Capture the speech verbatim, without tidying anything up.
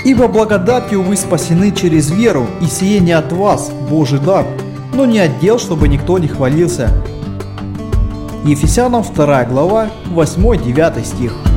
Ибо благодатью вы спасены через веру, и сие не от вас, Божий дар, но не от дел, чтобы никто не хвалился». Ефесянам вторая глава, восьмой-девятый стих.